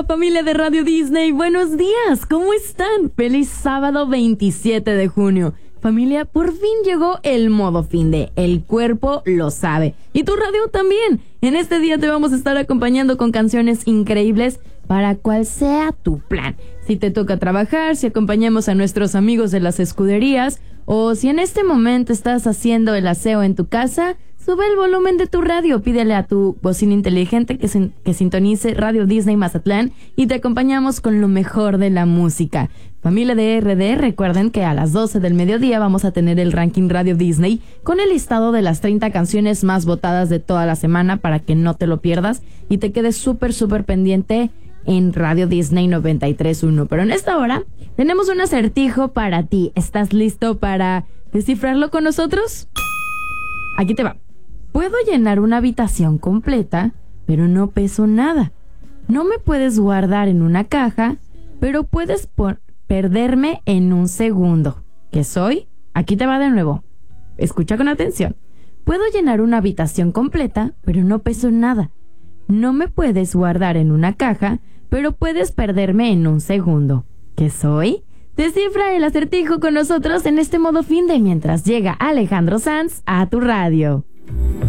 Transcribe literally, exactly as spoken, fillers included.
Hola familia de Radio Disney, buenos días, ¿cómo están? Feliz sábado veintisiete de junio. Familia, por fin llegó el modo fin de El cuerpo lo sabe. Y tu radio también. En este día te vamos a estar acompañando con canciones increíbles para cual sea tu plan. Si te toca trabajar, si acompañamos a nuestros amigos de las escuderías, o si en este momento estás haciendo el aseo en tu casa, sube el volumen de tu radio, pídele a tu bocina inteligente que, sin, que sintonice Radio Disney Mazatlán y te acompañamos con lo mejor de la música. Familia de R D, recuerden que a las doce del mediodía vamos a tener el ranking Radio Disney con el listado de las treinta canciones más votadas de toda la semana para que no te lo pierdas y te quedes súper, súper pendiente en Radio Disney noventa y tres punto uno. Pero en esta hora tenemos un acertijo para ti. ¿Estás listo para descifrarlo con nosotros? Aquí te va. Puedo llenar una habitación completa, pero no peso nada. No me puedes guardar en una caja, pero puedes por- perderme en un segundo. ¿Qué soy? Aquí te va de nuevo. Escucha con atención. Puedo llenar una habitación completa, pero no peso nada. No me puedes guardar en una caja, pero puedes perderme en un segundo. ¿Qué soy? Descifra el acertijo con nosotros en este modo fin de mientras llega Alejandro Sanz a tu radio.